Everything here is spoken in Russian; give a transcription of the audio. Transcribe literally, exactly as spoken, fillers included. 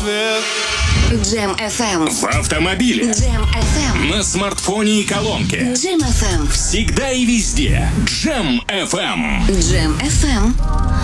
свет. Джем эф эм. В автомобиле. Джем эф эм. На смартфоне и колонке. Джем эф эм. Всегда и везде. Джем эф эм. Джем эф эм.